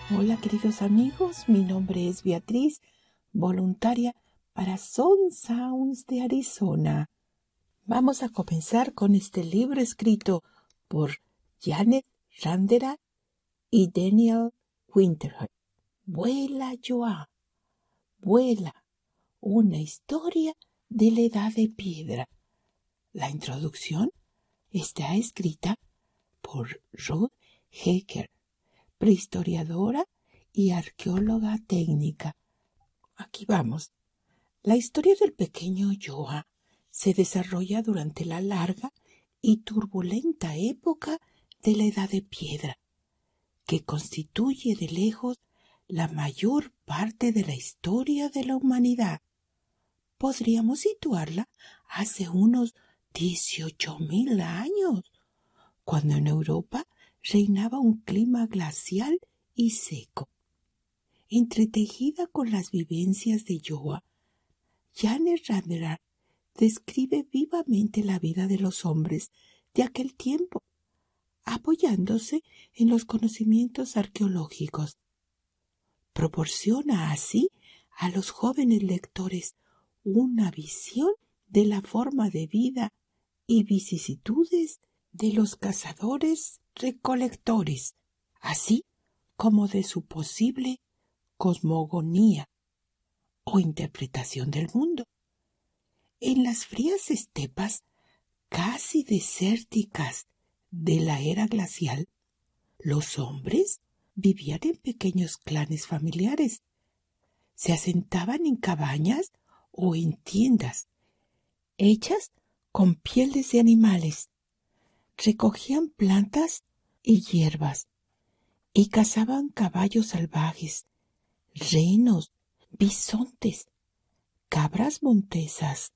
Hola queridos amigos, mi nombre es Beatriz, voluntaria para Sound Sounds de Arizona. Vamos a comenzar con este libro escrito por Janet Randera y Daniel Winterhart. Vuela, Joa, vuela, una historia de la Edad de Piedra. La introducción está escrita por Ruth Hecker, prehistoriadora y arqueóloga técnica. Aquí vamos. La historia del pequeño Joa se desarrolla durante la larga y turbulenta época de la Edad de Piedra, que constituye de lejos la mayor parte de la historia de la humanidad. Podríamos situarla hace unos 18.000 años, cuando en Europa reinaba un clima glacial y seco. Entretejida con las vivencias de Joa, Janet Randera describe vivamente la vida de los hombres de aquel tiempo, apoyándose en los conocimientos arqueológicos. Proporciona así a los jóvenes lectores una visión de la forma de vida y vicisitudes de los cazadores-recolectores, así como de su posible cosmogonía o interpretación del mundo. En las frías estepas casi desérticas de la era glacial, los hombres vivían en pequeños clanes familiares. Se asentaban en cabañas o en tiendas hechas con pieles de animales. Recogían plantas y hierbas y cazaban caballos salvajes, renos, bisontes, cabras montesas,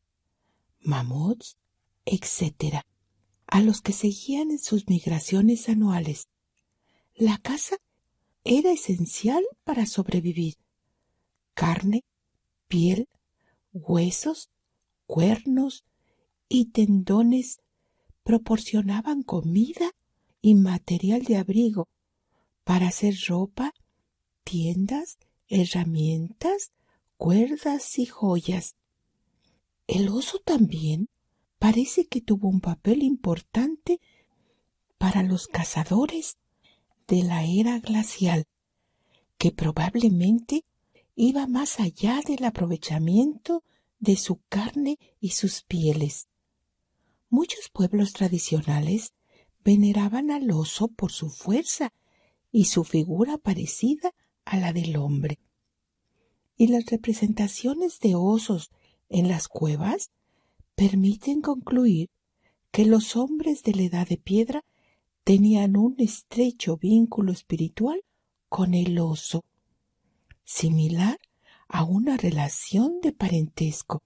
mamuts, etc., a los que seguían en sus migraciones anuales. La caza era esencial para sobrevivir. Carne, piel, huesos, cuernos y tendones proporcionaban comida y material de abrigo para hacer ropa, tiendas, herramientas, cuerdas y joyas. El oso también parece que tuvo un papel importante para los cazadores de la era glacial, que probablemente iba más allá del aprovechamiento de su carne y sus pieles. Muchos pueblos tradicionales veneraban al oso por su fuerza y su figura parecida a la del hombre. Y las representaciones de osos en las cuevas permiten concluir que los hombres de la Edad de Piedra tenían un estrecho vínculo espiritual con el oso, similar a una relación de parentesco.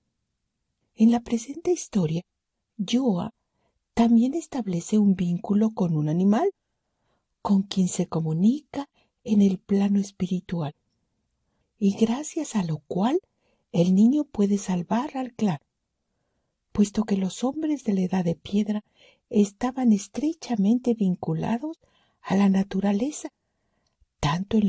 En la presente historia, Joa también establece un vínculo con un animal, con quien se comunica en el plano espiritual, y gracias a lo cual el niño puede salvar al clan, puesto que los hombres de la Edad de Piedra estaban estrechamente vinculados a la naturaleza, tanto en